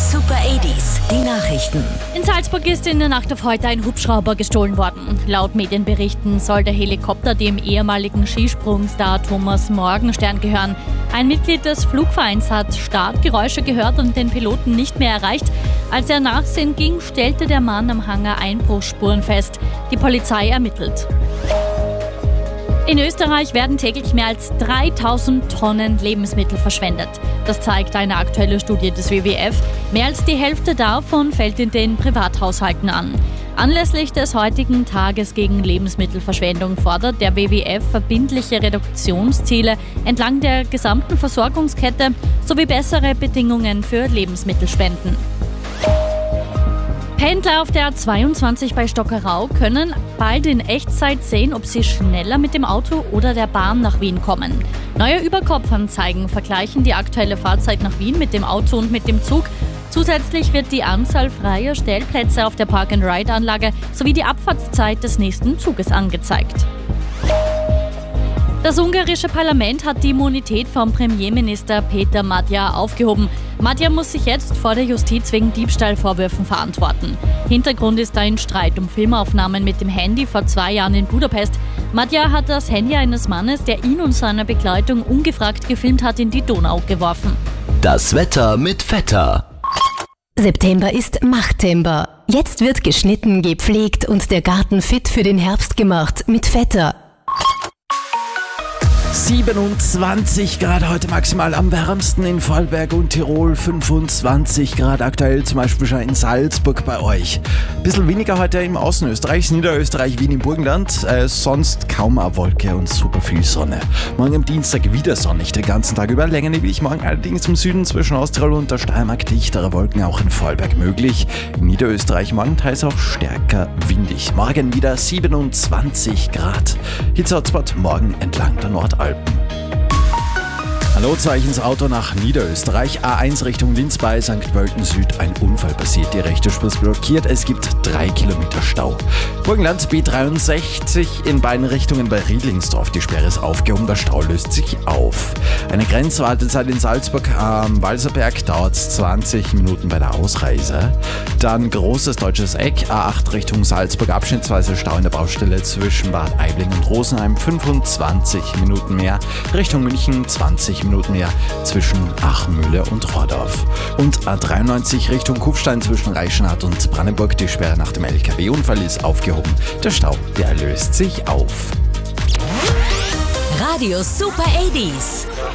Super 80s, die Nachrichten. In Salzburg ist in der Nacht auf heute ein Hubschrauber gestohlen worden. Laut Medienberichten soll der Helikopter dem ehemaligen Skisprungstar Thomas Morgenstern gehören. Ein Mitglied des Flugvereins hat Startgeräusche gehört und den Piloten nicht mehr erreicht. Als er nachsehen ging, stellte der Mann am Hangar Einbruchsspuren fest. Die Polizei ermittelt. In Österreich werden täglich mehr als 3000 Tonnen Lebensmittel verschwendet. Das zeigt eine aktuelle Studie des WWF. Mehr als die Hälfte davon fällt in den Privathaushalten an. Anlässlich des heutigen Tages gegen Lebensmittelverschwendung fordert der WWF verbindliche Reduktionsziele entlang der gesamten Versorgungskette sowie bessere Bedingungen für Lebensmittelspenden. Pendler auf der A22 bei Stockerau können bald in Echtzeit sehen, ob sie schneller mit dem Auto oder der Bahn nach Wien kommen. Neue Überkopfanzeigen vergleichen die aktuelle Fahrzeit nach Wien mit dem Auto und mit dem Zug. Zusätzlich wird die Anzahl freier Stellplätze auf der Park-and-Ride-Anlage sowie die Abfahrtszeit des nächsten Zuges angezeigt. Das ungarische Parlament hat die Immunität vom Premierminister Peter Magyar aufgehoben. Magyar muss sich jetzt vor der Justiz wegen Diebstahlvorwürfen verantworten. Hintergrund ist ein Streit um Filmaufnahmen mit dem Handy vor 2 Jahren in Budapest. Magyar hat das Handy eines Mannes, der ihn und seine Begleitung ungefragt gefilmt hat, in die Donau geworfen. Das Wetter mit Vetter. September ist Machtember. Jetzt wird geschnitten, gepflegt und der Garten fit für den Herbst gemacht mit Vetter. 27 Grad heute maximal am wärmsten in Vorarlberg und Tirol, 25 Grad aktuell zum Beispiel schon in Salzburg bei euch. Bisschen weniger heute im Außenösterreich, Niederösterreich, Wien im Burgenland, sonst kaum eine Wolke und super viel Sonne. Morgen am Dienstag wieder sonnig, den ganzen Tag über, länger neblig, morgen allerdings im Süden zwischen Osttirol und der Steiermark dichtere Wolken, auch in Vorarlberg möglich. In Niederösterreich morgen teils auch stärker windig. Morgen wieder 27 Grad. Hitze-Hotspot morgen entlang der Nordalpen. Hallo, Zeichens Auto nach Niederösterreich. A1 Richtung Linz bei St. Pölten Süd. Ein Unfall passiert, die rechte Spur ist blockiert. Es gibt 3 Kilometer Stau. Burgenland B63 in beiden Richtungen bei Riedlingsdorf. Die Sperre ist aufgehoben, der Stau löst sich auf. Eine Grenzwartezeit in Salzburg am Walserberg dauert 20 Minuten bei der Ausreise. Dann großes deutsches Eck, A8 Richtung Salzburg, abschnittsweise Stau in der Baustelle zwischen Bad Aibling und Rosenheim, 25 Minuten mehr. Richtung München 20 Minuten mehr zwischen Achmühle und Rohrdorf. Und A93 Richtung Kufstein zwischen Reichenhall und Brandenburg. Die Sperre nach dem LKW-Unfall ist aufgehoben. Der Stau, der löst sich auf. Radio Super 80s.